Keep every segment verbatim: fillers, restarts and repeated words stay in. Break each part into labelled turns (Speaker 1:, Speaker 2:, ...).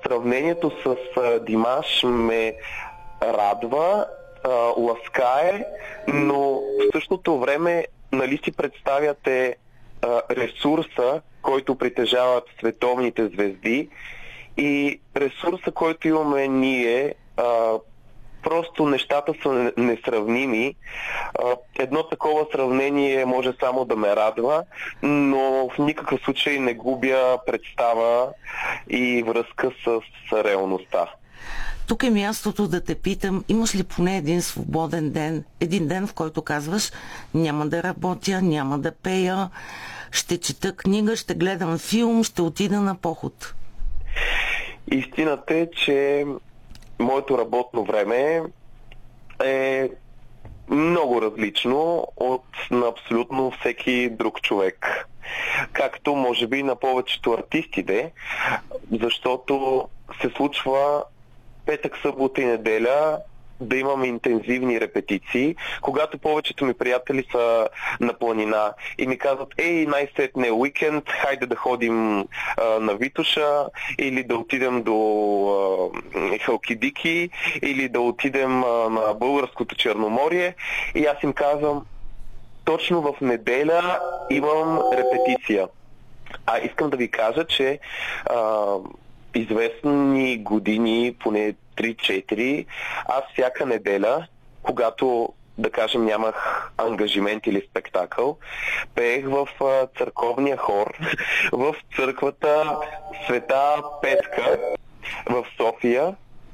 Speaker 1: Сравнението с а, Димаш ме радва, а, ласкае, но в същото време, нали си представяте а, ресурса, който притежават световните звезди, и ресурса, който имаме ние, а, просто нещата са несравними. Едно такова сравнение може само да ме радва, но в никакъв случай не губя представа и връзка с реалността.
Speaker 2: Тук е мястото да те питам, имаш ли поне един свободен ден, един ден, в който казваш: няма да работя, няма да пея, ще чета книга, ще гледам филм, ще отида на поход?
Speaker 1: Истината е, че моето работно време е много различно от на абсолютно всеки друг човек. Както може би на повечето артистите, защото се случва петък, събота и неделя да имаме интензивни репетиции, когато повечето ми приятели са на планина и ми казват: ей, най-сетне е уикенд, хайде да ходим а, на Витоша, или да отидем до а, Халкидики, или да отидем а, на Българското Черноморие. И аз им казвам: точно в неделя имам репетиция. А искам да ви кажа, че а, известни години, поне три-четири, аз всяка неделя, когато, да кажем, нямах ангажимент или спектакъл, пеех в а, църковния хор в църквата Света Петка в София,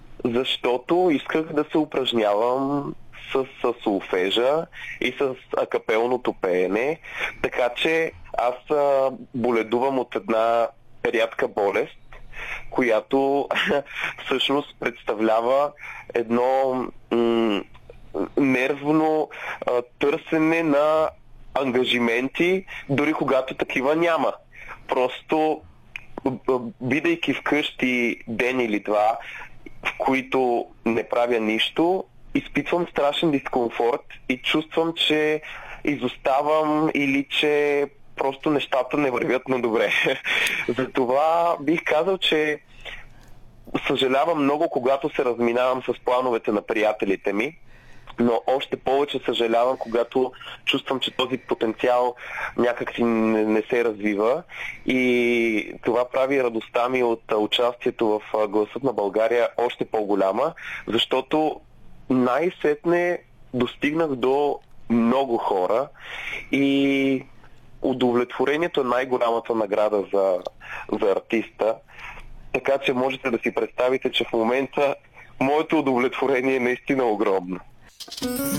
Speaker 1: защото исках да се упражнявам с, с солфежа и с акапелното пеене, така че аз а, боледувам от една рядка болест, която всъщност представлява едно м- нервно а, търсене на ангажименти, дори когато такива няма. Просто, бидейки вкъщи ден или два, в които не правя нищо, изпитвам страшен дискомфорт и чувствам, че изоставам или че просто нещата не вървят на добре. Затова бих казал, че съжалявам много, когато се разминавам с плановете на приятелите ми, но още повече съжалявам, когато чувствам, че този потенциал някак си не, не се развива, и това прави радостта ми от участието в Гласът на България още по-голяма, защото най-сетне достигнах до много хора и удовлетворението е най-голямата награда за, за артиста. Така че можете да си представите, че в момента моето удовлетворение е наистина огромно.